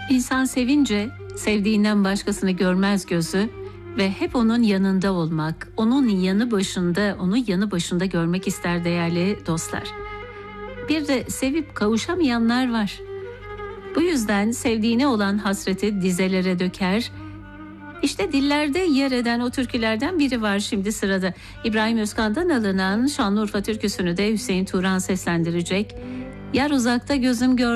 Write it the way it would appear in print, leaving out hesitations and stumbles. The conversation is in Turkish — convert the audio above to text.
İnsan sevince sevdiğinden başkasını görmez gözü ve hep onun yanında olmak, onun yanı başında görmek ister değerli dostlar. Bir de sevip kavuşamayanlar var. Bu yüzden sevdiğine olan hasreti dizelere döker. İşte dillerde yer eden o türkülerden biri var şimdi sırada. İbrahim Özkan'dan alınan Şanlıurfa türküsünü de Hüseyin Turan seslendirecek. Yar uzakta gözüm gör